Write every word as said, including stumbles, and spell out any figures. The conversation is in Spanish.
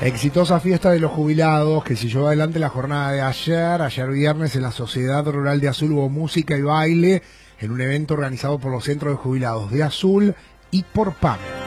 Exitosa fiesta de los jubilados que se llevó adelante la jornada de ayer. Ayer viernes en la Sociedad Rural de Azul hubo música y baile en un evento organizado por los centros de jubilados de Azul y por P A M.